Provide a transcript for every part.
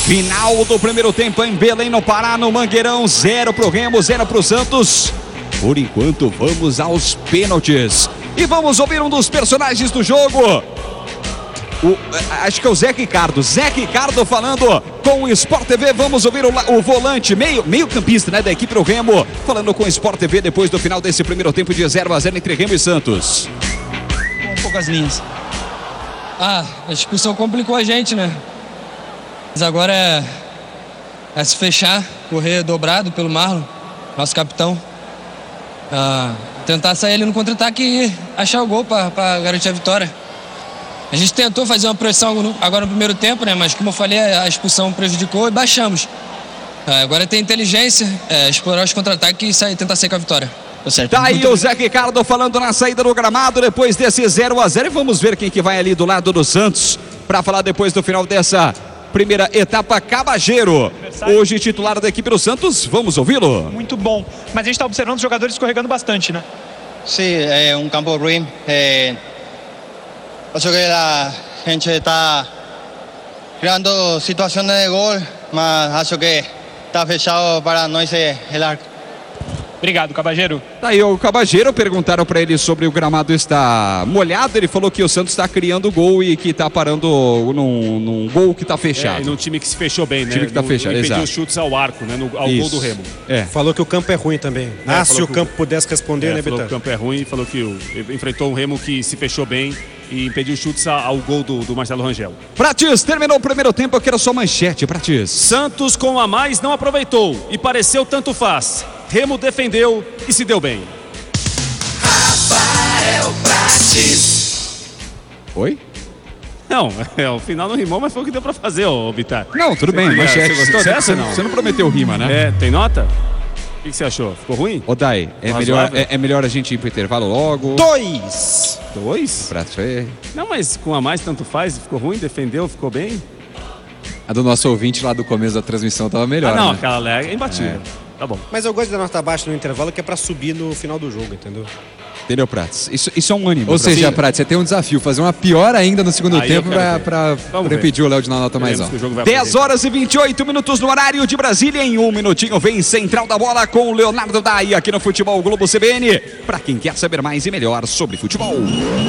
Final do primeiro tempo em Belém, no Pará, no Mangueirão. 0 pro Remo, 0 pro Santos. Por enquanto, vamos aos pênaltis. E vamos ouvir um dos personagens do jogo. Acho que é o Zé Ricardo. Zé Ricardo falando com o Sport TV. Vamos ouvir o volante, meio campista, né, da equipe do Remo, falando com o Sport TV depois do final desse primeiro tempo de 0-0 entre Remo e Santos. Com poucas linhas. A expulsão complicou a gente, né? Mas agora é se fechar, correr dobrado pelo Marlon, nosso capitão. Tentar sair ali no contra-ataque e achar o gol para garantir a vitória. A gente tentou fazer uma pressão agora no primeiro tempo, né? Mas como eu falei, a expulsão prejudicou e baixamos. Agora tem inteligência, explorar os contra-ataques e tentar sair com a vitória. Tá aí o Zé Ricardo falando na saída do gramado depois desse 0-0. E vamos ver quem que vai ali do lado do Santos para falar depois do final dessa primeira etapa. Cabageiro, hoje titular da equipe do Santos, vamos ouvi-lo. Muito bom, mas a gente está observando os jogadores escorregando bastante, né? Sim, é um campo ruim. Acho que a gente está criando situações de gol, mas acho que está fechado para nós o arco. Obrigado, Cabageiro. Tá aí o Cabageiro, perguntaram para ele sobre o gramado está molhado, ele falou que o Santos está criando gol e que está parando num gol que está fechado. Num time que se fechou bem, né? Time que está fechado, exato. Impediu exato. os chutes ao arco, né? Ao gol do Remo. Falou que o campo é ruim também. Se o campo pudesse responder, né, falou Betão? que o campo é ruim e falou que enfrentou um Remo que se fechou bem e impediu chutes ao gol do Marcelo Rangel. Prates, terminou o primeiro tempo, eu quero só manchete, Prates. Santos com a mais não aproveitou e pareceu tanto faz. Remo defendeu e se deu bem. Rafael Prates. Oi? Não, o final não rimou, mas foi o que deu pra fazer, ô Bitar. Não, tudo bem, manchete. Você gostou dessa, não? Você não prometeu rima, né? Tem nota? O que você achou? Ficou ruim? Ô Dai, é melhor a gente ir pro intervalo logo. 2! Pra ver. Não, mas com a mais tanto faz, ficou ruim, defendeu, ficou bem? A do nosso ouvinte lá do começo da transmissão tava melhor, não, né? aquela é imbatível. Tá bom. Mas eu gosto da nota baixa no intervalo, que é pra subir no final do jogo, entendeu? Entendeu, Prates? Isso é um ânimo. Ou seja, Prates, você tem um desafio, fazer uma pior ainda no segundo tempo pra impedir o Léo de dar uma nota mais alta. 10h28 no horário de Brasília. Em um minutinho vem Central da Bola com o Leonardo Dai aqui no Futebol Globo CBN. Pra quem quer saber mais e melhor sobre futebol.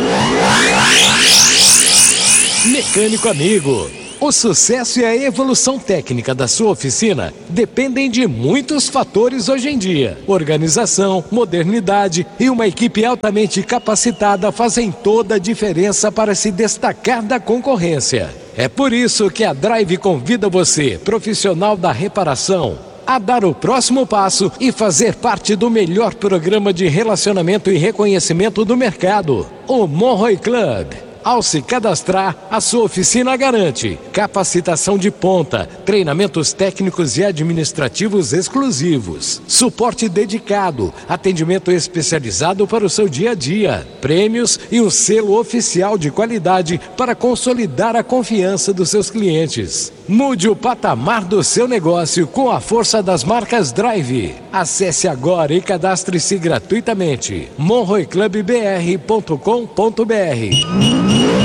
Mecânico amigo. O sucesso e a evolução técnica da sua oficina dependem de muitos fatores hoje em dia. Organização, modernidade e uma equipe altamente capacitada fazem toda a diferença para se destacar da concorrência. É por isso que a Drive convida você, profissional da reparação, a dar o próximo passo e fazer parte do melhor programa de relacionamento e reconhecimento do mercado, o Monroe Club. Ao se cadastrar, a sua oficina garante capacitação de ponta, treinamentos técnicos e administrativos exclusivos, suporte dedicado, atendimento especializado para o seu dia a dia, prêmios e um selo oficial de qualidade para consolidar a confiança dos seus clientes. Mude o patamar do seu negócio com a força das marcas Drive. Acesse agora e cadastre-se gratuitamente. monroeclubbr.com.br